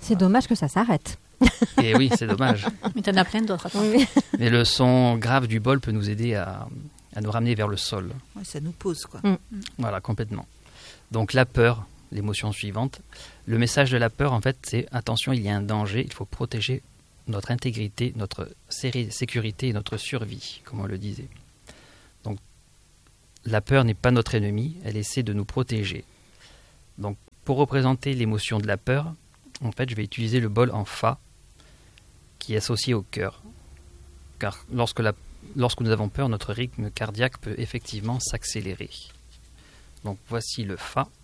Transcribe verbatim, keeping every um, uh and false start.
C'est dommage que ça s'arrête. Et oui, c'est dommage. Mais t'en as plein d'autres. Oui. Mais le son grave du bol peut nous aider à, à nous ramener vers le sol. Ouais, ça nous pose, quoi. Mm. Voilà, complètement. Donc la peur, l'émotion suivante. Le message de la peur, en fait, c'est attention, il y a un danger, il faut protéger notre intégrité, notre sé- sécurité et notre survie, comme on le disait. Donc la peur n'est pas notre ennemi, elle essaie de nous protéger. Donc pour représenter l'émotion de la peur, en fait, je vais utiliser le bol en Fa, qui est associé au cœur. Car lorsque, la, lorsque nous avons peur, notre rythme cardiaque peut effectivement s'accélérer. Donc voici le Fa.